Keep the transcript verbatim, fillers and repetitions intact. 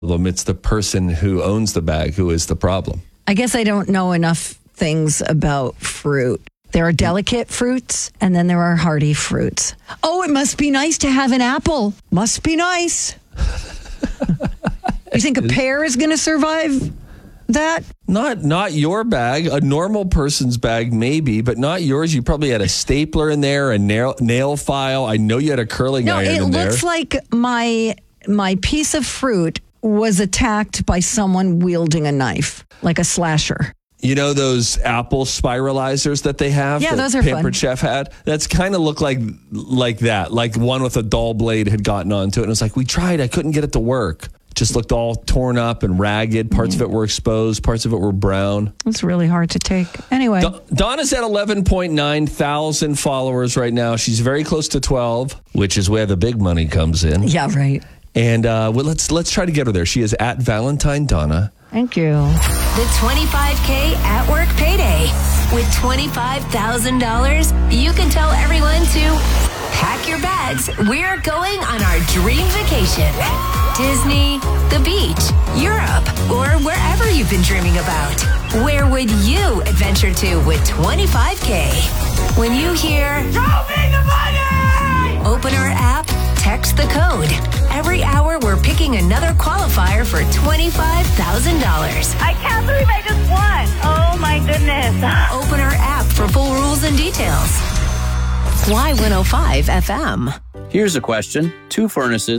It's the person who owns the bag who is the problem. I guess I don't know enough things about fruit. There are delicate fruits, and then there are hardy fruits. Oh, it must be nice to have an apple. Must be nice. You think a pear is going to survive that? Not not your bag. A normal person's bag, maybe, but not yours. You probably had a stapler in there, a nail, nail file. I know you had a curling no, iron in there. No, it looks like my my piece of fruit was attacked by someone wielding a knife, like a slasher. You know those apple spiralizers that they have? Yeah, that those are Pampered fun. Chef had? That's kind of looked like like that. Like one with a dull blade had gotten onto it. And it was like, we tried. I couldn't get it to work. Just looked all torn up and ragged. Parts mm. of it were exposed. Parts of it were brown. It's really hard to take. Anyway. Da- Donna's at eleven point nine thousand followers right now. She's very close to twelve, which is where the big money comes in. Yeah, right. And uh, well, let's let's try to get her there. She is at Valentine Donna. Thank you. The twenty-five K at work payday. With twenty-five thousand dollars, you can tell everyone to pack your bags. We're going on our dream vacation. Disney, the beach, Europe, or wherever you've been dreaming about. Where would you adventure to with twenty-five K? When you hear, "Show me the money!" Open our app, text the code. Every hour, we're picking another qualifier for twenty-five thousand dollars. I can't believe I just won. Oh, my goodness. Open our app for full rules and details. Y one oh five F M. Here's a question. Two furnaces